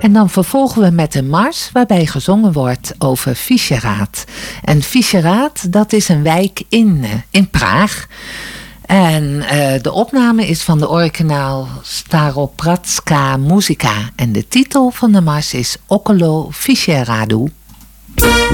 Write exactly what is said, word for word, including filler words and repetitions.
En dan vervolgen we met een mars waarbij gezongen wordt over Vyšehrad. En Vyšehrad, dat is een wijk in, uh, in Praag. En uh, de opname is van de originaal Staropratska Muzika. En de titel van de mars is Okolo Vyšehradu.